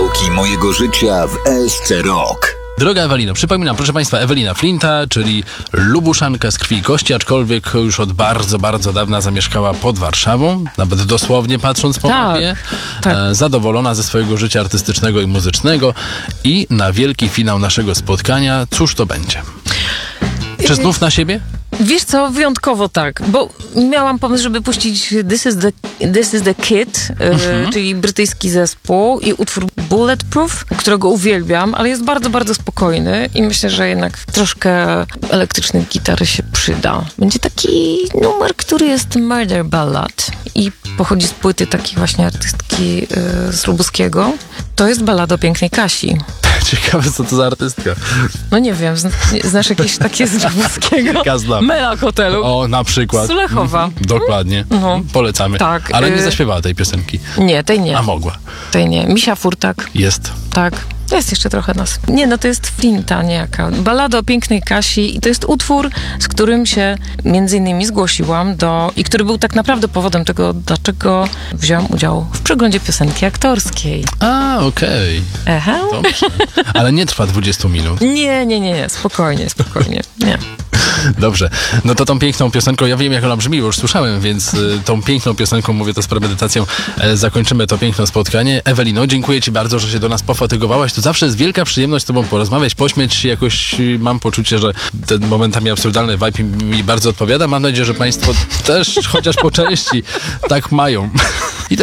Kawałki mojego życia w ESC Rock. Droga Ewelino, przypominam, proszę Państwa, Ewelina Flinta, czyli Lubuszanka z krwi i kości, aczkolwiek już od bardzo, bardzo dawna zamieszkała pod Warszawą, nawet dosłownie patrząc po mapie, zadowolona ze swojego życia artystycznego i muzycznego i na wielki finał naszego spotkania, cóż to będzie? Czy znów na siebie? Wiesz co, wyjątkowo tak, bo miałam pomysł, żeby puścić This is the Kid, czyli brytyjski zespół i utwór Bulletproof, którego uwielbiam, ale jest bardzo, bardzo spokojny i myślę, że jednak troszkę elektrycznej gitary się przyda. Będzie taki numer, który jest Murder Ballad i pochodzi z płyty takiej właśnie artystki z Lubuskiego. To jest ballada o pięknej Kasi. Ciekawe, co to za artystka. No nie wiem, znasz jakieś takie z Lubuskiego? Mela Hotelu. O, na przykład. Sulechowa. Dokładnie. No. Polecamy. Tak. Ale nie zaśpiewała tej piosenki. Nie, tej nie. A mogła. Tej nie. Misia Furtak. Jest. Tak. Jest jeszcze trochę nas. Nie, no to jest Flinta niejaka. Ballada o pięknej Kasi i to jest utwór, z którym się między innymi zgłosiłam i który był tak naprawdę powodem tego, dlaczego wziąłam udział w przeglądzie piosenki aktorskiej. A, okej. Aha. Dobrze. Ale nie trwa 20 minut. Nie. Spokojnie. Nie. Dobrze. No to tą piękną piosenką, ja wiem jak ona brzmi, bo już słyszałem, więc tą piękną piosenką, mówię to z premedytacją, zakończymy to piękne spotkanie. Ewelino, dziękuję Ci bardzo, że się do nas pofatygowałaś. To zawsze jest wielka przyjemność z Tobą porozmawiać, pośmiać się. Jakoś mam poczucie, że ten momentami absurdalny vibe mi bardzo odpowiada. Mam nadzieję, że Państwo też, chociaż po części, tak mają. I